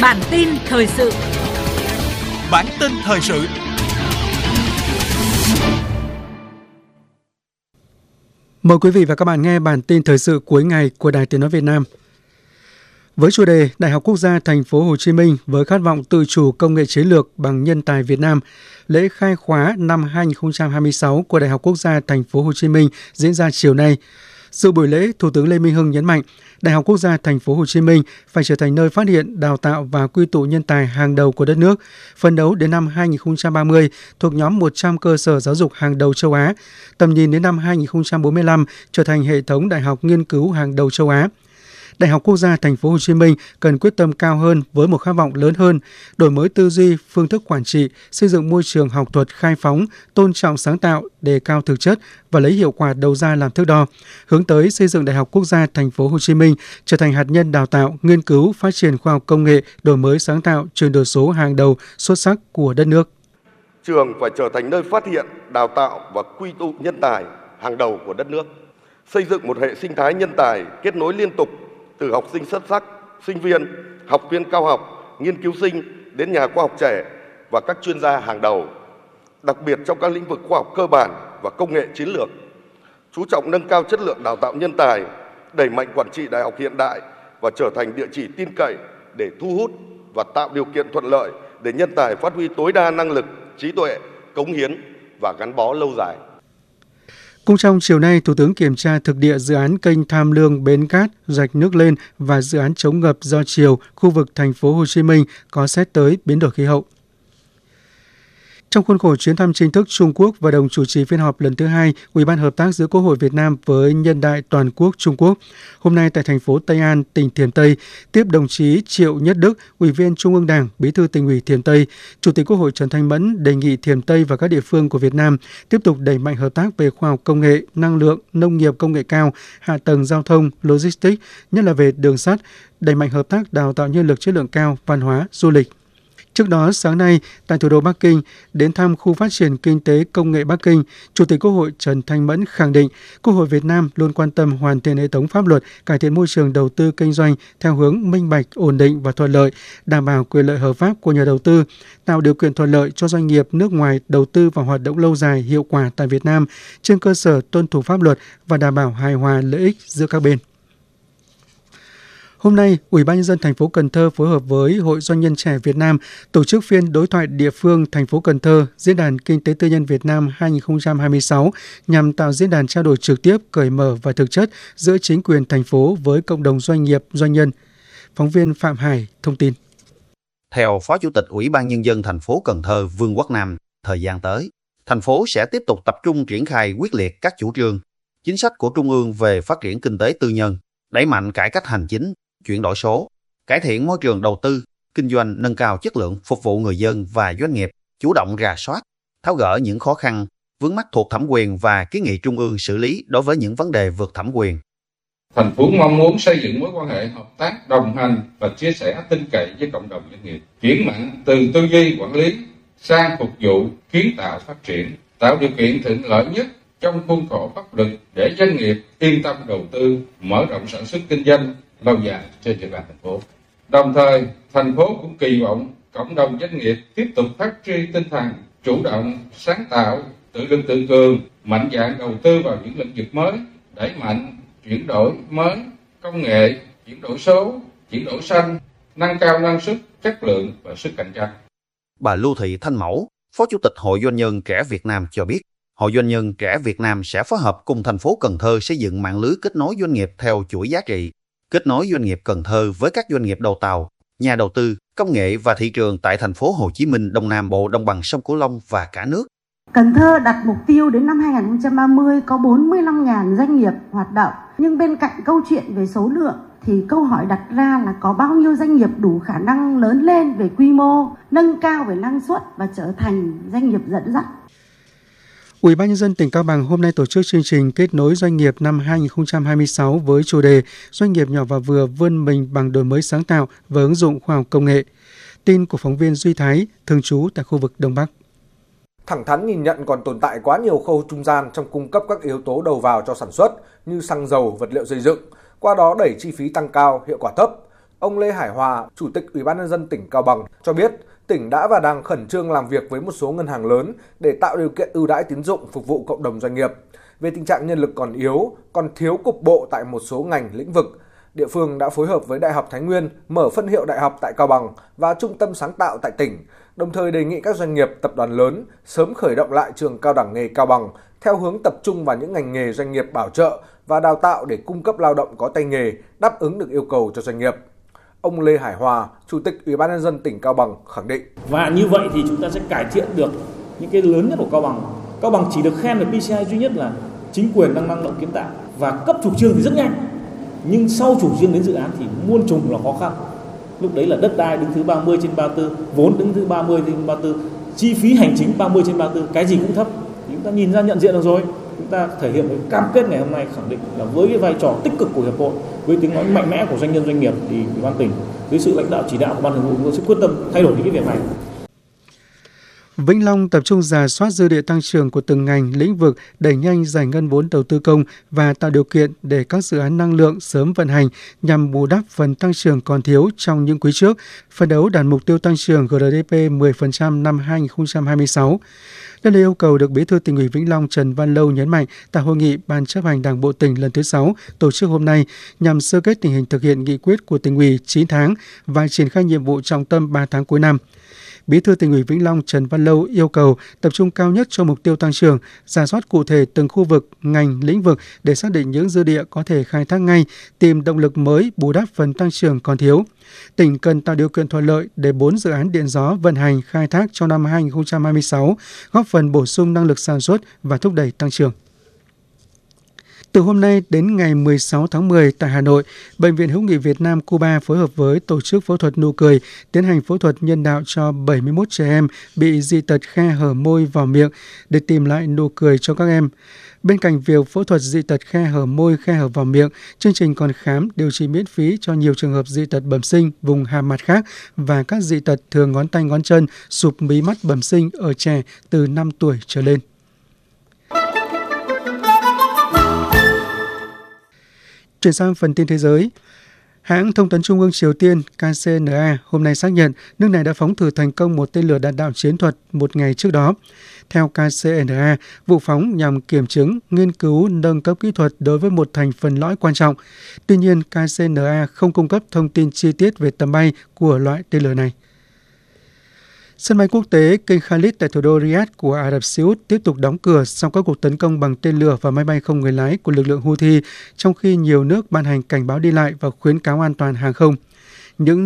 Bản tin thời sự. Bản tin thời sự. Mời quý vị và các bạn nghe bản tin thời sự cuối ngày của Đài Tiếng nói Việt Nam. Với chủ đề Đại học Quốc gia Thành phố Hồ Chí Minh với khát vọng tự chủ công nghệ chiến lược bằng nhân tài Việt Nam, lễ khai khóa năm 2026 của Đại học Quốc gia Thành phố Hồ Chí Minh diễn ra chiều nay. Dự buổi lễ, Thủ tướng Lê Minh Hưng nhấn mạnh, Đại học Quốc gia Thành phố Hồ Chí Minh phải trở thành nơi phát hiện, đào tạo và quy tụ nhân tài hàng đầu của đất nước, phấn đấu đến năm 2030 thuộc nhóm 100 cơ sở giáo dục hàng đầu châu Á, tầm nhìn đến năm 2045 trở thành hệ thống đại học nghiên cứu hàng đầu châu Á. Đại học Quốc gia Thành phố Hồ Chí Minh cần quyết tâm cao hơn với một khát vọng lớn hơn, đổi mới tư duy, phương thức quản trị, xây dựng môi trường học thuật khai phóng, tôn trọng sáng tạo, đề cao thực chất và lấy hiệu quả đầu ra làm thước đo, hướng tới xây dựng Đại học Quốc gia Thành phố Hồ Chí Minh trở thành hạt nhân đào tạo, nghiên cứu, phát triển khoa học công nghệ, đổi mới sáng tạo, chuyển đổi số hàng đầu xuất sắc của đất nước. Trường phải trở thành nơi phát hiện, đào tạo và quy tụ nhân tài hàng đầu của đất nước, xây dựng một hệ sinh thái nhân tài kết nối liên tục từ học sinh xuất sắc, sinh viên, học viên cao học, nghiên cứu sinh đến nhà khoa học trẻ và các chuyên gia hàng đầu, đặc biệt trong các lĩnh vực khoa học cơ bản và công nghệ chiến lược. Chú trọng nâng cao chất lượng đào tạo nhân tài, đẩy mạnh quản trị đại học hiện đại và trở thành địa chỉ tin cậy để thu hút và tạo điều kiện thuận lợi để nhân tài phát huy tối đa năng lực, trí tuệ, cống hiến và gắn bó lâu dài. Cũng trong chiều nay, Thủ tướng kiểm tra thực địa dự án kênh Tham Lương Bến Cát rạch nước lên và dự án chống ngập do chiều khu vực Thành phố Hồ Chí Minh có xét tới biến đổi khí hậu. Trong khuôn khổ chuyến thăm chính thức Trung Quốc và đồng chủ trì phiên họp lần thứ 2 Ủy ban Hợp tác giữa Quốc hội Việt Nam với Nhân đại Toàn quốc Trung Quốc, hôm nay tại thành phố Tây An, tỉnh Thiểm Tây, tiếp đồng chí Triệu Nhất Đức, Ủy viên Trung ương Đảng, Bí thư Tỉnh ủy Thiểm Tây, Chủ tịch Quốc hội Trần Thanh Mẫn đề nghị Thiểm Tây và các địa phương của Việt Nam tiếp tục đẩy mạnh hợp tác về khoa học công nghệ, năng lượng, nông nghiệp công nghệ cao, hạ tầng giao thông, logistics, nhất là về đường sắt, đẩy mạnh hợp tác đào tạo nhân lực chất lượng cao, văn hóa, du lịch. Trước đó, sáng nay, tại thủ đô Bắc Kinh, đến thăm khu phát triển kinh tế công nghệ Bắc Kinh, Chủ tịch Quốc hội Trần Thanh Mẫn khẳng định Quốc hội Việt Nam luôn quan tâm hoàn thiện hệ thống pháp luật, cải thiện môi trường đầu tư kinh doanh theo hướng minh bạch, ổn định và thuận lợi, đảm bảo quyền lợi hợp pháp của nhà đầu tư, tạo điều kiện thuận lợi cho doanh nghiệp nước ngoài đầu tư vào hoạt động lâu dài, hiệu quả tại Việt Nam trên cơ sở tuân thủ pháp luật và đảm bảo hài hòa lợi ích giữa các bên. Hôm nay, Ủy ban nhân dân thành phố Cần Thơ phối hợp với Hội Doanh nhân trẻ Việt Nam tổ chức phiên đối thoại địa phương thành phố Cần Thơ Diễn đàn Kinh tế Tư nhân Việt Nam 2026 nhằm tạo diễn đàn trao đổi trực tiếp, cởi mở và thực chất giữa chính quyền thành phố với cộng đồng doanh nghiệp, doanh nhân. Phóng viên Phạm Hải thông tin. Theo Phó Chủ tịch Ủy ban nhân dân thành phố Cần Thơ Vương Quốc Nam, thời gian tới, thành phố sẽ tiếp tục tập trung triển khai quyết liệt các chủ trương, chính sách của Trung ương về phát triển kinh tế tư nhân, đẩy mạnh cải cách hành chính, chuyển đổi số, cải thiện môi trường đầu tư, kinh doanh, nâng cao chất lượng phục vụ người dân và doanh nghiệp, chủ động rà soát, tháo gỡ những khó khăn, vướng mắc thuộc thẩm quyền và kiến nghị Trung ương xử lý đối với những vấn đề vượt thẩm quyền. Thành phố mong muốn xây dựng mối quan hệ hợp tác, đồng hành và chia sẻ tin cậy với cộng đồng doanh nghiệp, chuyển mạnh từ tư duy quản lý sang phục vụ, kiến tạo phát triển, tạo điều kiện thuận lợi nhất trong khuôn khổ pháp luật để doanh nghiệp yên tâm đầu tư, mở rộng sản xuất kinh doanh lâu dài trên địa bàn thành phố. Đồng thời, thành phố cũng kỳ vọng cộng đồng doanh nghiệp tiếp tục phát huy tinh thần chủ động, sáng tạo, tự lực tự cường, mạnh dạn đầu tư vào những lĩnh vực mới, đẩy mạnh chuyển đổi mới, công nghệ, chuyển đổi số, chuyển đổi xanh, nâng cao năng suất, chất lượng và sức cạnh tranh. Bà Lưu Thị Thanh Mẫu, Phó Chủ tịch Hội Doanh nhân trẻ Việt Nam cho biết, Hội Doanh nhân trẻ Việt Nam sẽ phối hợp cùng thành phố Cần Thơ xây dựng mạng lưới kết nối doanh nghiệp theo chuỗi giá trị, kết nối doanh nghiệp Cần Thơ với các doanh nghiệp đầu tàu, nhà đầu tư, công nghệ và thị trường tại thành phố Hồ Chí Minh, Đông Nam Bộ, Đồng bằng sông Cửu Long và cả nước. Cần Thơ đặt mục tiêu đến năm 2030 có 45.000 doanh nghiệp hoạt động. Nhưng bên cạnh câu chuyện về số lượng thì câu hỏi đặt ra là có bao nhiêu doanh nghiệp đủ khả năng lớn lên về quy mô, nâng cao về năng suất và trở thành doanh nghiệp dẫn dắt. Ủy ban nhân dân tỉnh Cao Bằng hôm nay tổ chức chương trình kết nối doanh nghiệp năm 2026 với chủ đề Doanh nghiệp nhỏ và vừa vươn mình bằng đổi mới sáng tạo và ứng dụng khoa học công nghệ. Tin của phóng viên Duy Thái, thường trú tại khu vực Đông Bắc. Thẳng thắn nhìn nhận còn tồn tại quá nhiều khâu trung gian trong cung cấp các yếu tố đầu vào cho sản xuất như xăng dầu, vật liệu xây dựng, qua đó đẩy chi phí tăng cao, hiệu quả thấp. Ông Lê Hải Hòa, Chủ tịch Ủy ban nhân dân tỉnh Cao Bằng cho biết, tỉnh đã và đang khẩn trương làm việc với một số ngân hàng lớn để tạo điều kiện ưu đãi tín dụng phục vụ cộng đồng doanh nghiệp. Về tình trạng nhân lực còn yếu, còn thiếu cục bộ tại một số ngành lĩnh vực, địa phương đã phối hợp với Đại học Thái Nguyên mở phân hiệu đại học tại Cao Bằng và trung tâm sáng tạo tại tỉnh, đồng thời đề nghị các doanh nghiệp, tập đoàn lớn sớm khởi động lại trường cao đẳng nghề Cao Bằng theo hướng tập trung vào những ngành nghề doanh nghiệp bảo trợ và đào tạo để cung cấp lao động có tay nghề, đáp ứng được yêu cầu cho doanh nghiệp. Ông Lê Hải Hòa, Chủ tịch Ủy ban nhân dân tỉnh Cao Bằng khẳng định. Và như vậy thì chúng ta sẽ cải thiện được những cái lớn nhất của Cao Bằng. Cao Bằng chỉ được khen về PCI duy nhất là chính quyền đang năng động kiến tạo và cấp chủ trương thì rất nhanh. Nhưng sau chủ trương đến dự án thì muôn trùng là khó khăn. Lúc đấy là đất đai đứng thứ 30 trên 34, vốn đứng thứ 30 trên 34, chi phí hành chính 30 trên 34, cái gì cũng thấp. Chúng ta nhìn ra nhận diện được rồi. Chúng ta thể hiện cái cam kết ngày hôm nay khẳng định là với cái vai trò tích cực của hiệp hội, với tiếng nói mạnh mẽ của doanh nhân doanh nghiệp thì Ủy ban tỉnh dưới sự lãnh đạo chỉ đạo của ban thường vụ chúng tôi sẽ quyết tâm thay đổi những cái việc này. Vĩnh Long tập trung rà soát dư địa tăng trưởng của từng ngành, lĩnh vực, đẩy nhanh giải ngân vốn đầu tư công và tạo điều kiện để các dự án năng lượng sớm vận hành nhằm bù đắp phần tăng trưởng còn thiếu trong những quý trước, phấn đấu đạt mục tiêu tăng trưởng GDP 10% năm 2026. Đây là yêu cầu được Bí thư Tỉnh ủy Vĩnh Long Trần Văn Lâu nhấn mạnh tại hội nghị Ban chấp hành Đảng bộ tỉnh lần thứ 6 tổ chức hôm nay nhằm sơ kết tình hình thực hiện nghị quyết của Tỉnh ủy 9 tháng và triển khai nhiệm vụ trọng tâm 3 tháng cuối năm. Bí thư Tỉnh ủy Vĩnh Long Trần Văn Lâu yêu cầu tập trung cao nhất cho mục tiêu tăng trưởng, rà soát cụ thể từng khu vực, ngành, lĩnh vực để xác định những dư địa có thể khai thác ngay, tìm động lực mới bù đắp phần tăng trưởng còn thiếu. Tỉnh cần tạo điều kiện thuận lợi để 4 dự án điện gió vận hành khai thác trong năm 2026, góp phần bổ sung năng lực sản xuất và thúc đẩy tăng trưởng. Từ hôm nay đến ngày 16 tháng 10 tại Hà Nội, Bệnh viện Hữu nghị Việt Nam Cuba phối hợp với tổ chức phẫu thuật nụ cười tiến hành phẫu thuật nhân đạo cho 71 trẻ em bị dị tật khe hở môi vào miệng để tìm lại nụ cười cho các em. Bên cạnh việc phẫu thuật dị tật khe hở môi, khe hở vào miệng, chương trình còn khám điều trị miễn phí cho nhiều trường hợp dị tật bẩm sinh vùng hàm mặt khác và các dị tật thường ngón tay ngón chân, sụp mí mắt bẩm sinh ở trẻ từ 5 tuổi trở lên. Chuyển sang phần tin thế giới. Hãng thông tấn Trung ương Triều Tiên KCNA hôm nay xác nhận nước này đã phóng thử thành công một tên lửa đạn đạo chiến thuật một ngày trước đó. Theo KCNA, vụ phóng nhằm kiểm chứng, nghiên cứu, nâng cấp kỹ thuật đối với một thành phần lõi quan trọng. Tuy nhiên, KCNA không cung cấp thông tin chi tiết về tầm bay của loại tên lửa này. Sân bay quốc tế King Khalid tại thủ đô Riyadh của Ả Rập Xê Út tiếp tục đóng cửa sau các cuộc tấn công bằng tên lửa và máy bay không người lái của lực lượng Houthi, trong khi nhiều nước ban hành cảnh báo đi lại và khuyến cáo an toàn hàng không. Những